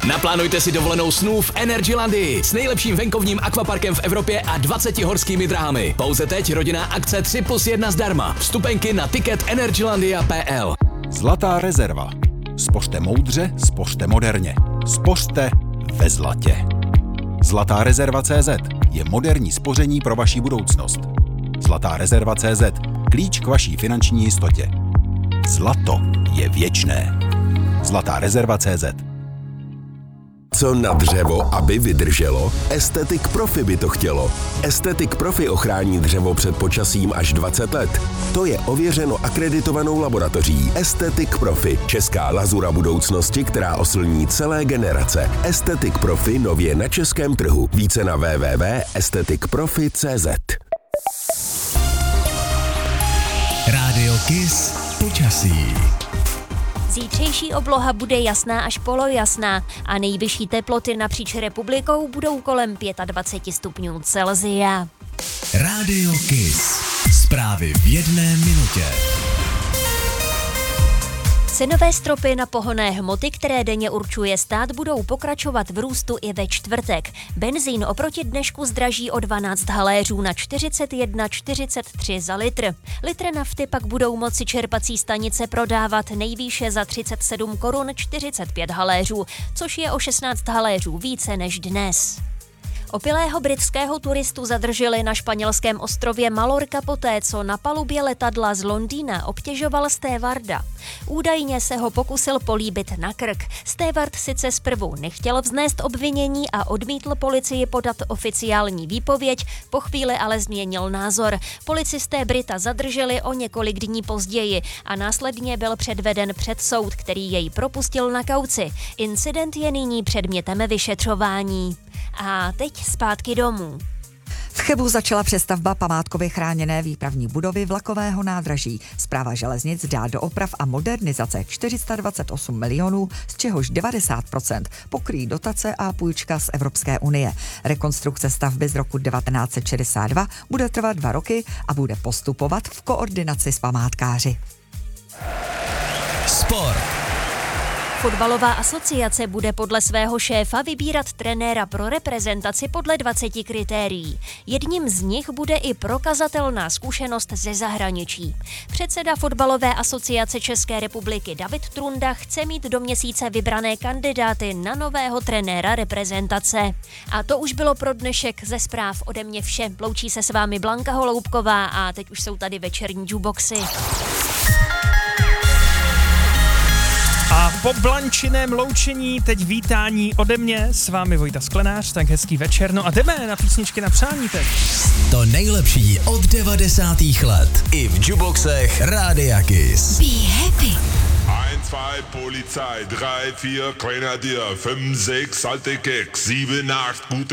Naplánujte si dovolenou snů v Energylandii s nejlepším venkovním akvaparkem v Evropě a 20 horskými dráhami. Pouze teď rodinná akce 3+1 zdarma. Vstupenky na ticket energylandia.pl. Zlatá rezerva. Spořte moudře, spořte moderně. Spořte ve zlatě. Zlatá rezerva.cz je moderní spoření pro vaši budoucnost. Zlatá rezerva.cz. Klíč k vaší finanční jistotě. Zlato je věčné. Zlatá rezerva.cz. Co na dřevo, aby vydrželo? Aesthetic Profi by to chtělo. Aesthetic Profi ochrání dřevo před počasím až 20 let. To je ověřeno akreditovanou laboratoří Aesthetic Profi, česká lazura budoucnosti, která oslní celé generace. Aesthetic Profi nově na českém trhu. Více na www.aestheticprofi.cz. Rádio Kiss počasí. Zítřejší obloha bude jasná až polojasná a nejvyšší teploty napříč republikou budou kolem 25 stupňů Celsia. Rádio Kiss. Zprávy v 1 minutě. Cenové stropy na pohonné hmoty, které denně určuje stát, budou pokračovat v růstu i ve čtvrtek. Benzín oproti dnešku zdraží o 12 haléřů na 41,43 za litr. Litr nafty pak budou moci čerpací stanice prodávat nejvýše za 37 korun 45 haléřů, což je o 16 haléřů více než dnes. Opilého britského turistu zadrželi na španělském ostrově Mallorca poté, co na palubě letadla z Londýna obtěžoval stévarda. Údajně se ho pokusil políbit na krk. Stévard sice zprvu nechtěl vznést obvinění a odmítl policii podat oficiální výpověď, po chvíli ale změnil názor. Policisté Brita zadrželi o několik dní později a následně byl předveden před soud, který jej propustil na kauci. Incident je nyní předmětem vyšetřování. A teď zpátky domů. V Chebu začala přestavba památkově chráněné výpravní budovy vlakového nádraží. Správa železnic dá do oprav a modernizace 428 milionů, z čehož 90% pokryjí dotace a půjčka z Evropské unie. Rekonstrukce stavby z roku 1962 bude trvat 2 roky a bude postupovat v koordinaci s památkáři. Sport. Fotbalová asociace bude podle svého šéfa vybírat trenéra pro reprezentaci podle 20 kritérií. Jedním z nich bude i prokazatelná zkušenost ze zahraničí. Předseda Fotbalové asociace České republiky David Trunda chce mít do měsíce vybrané kandidáty na nového trenéra reprezentace. A to už bylo pro dnešek ze zpráv ode mě vše. Loučí se s vámi Blanka Holoubková a teď už jsou tady večerní jukeboxy. A po Blančiném loučení teď vítání ode mě, s vámi Vojta Sklenář, tak hezký večer, no a jdeme na písničky na přání teď. To nejlepší od 90. let i v jukeboxech Rádia Kiss. Be happy. 1, 2, Polizei, 3, 4, Grenadier, 5, 6, alte Keks, 7, 8, gute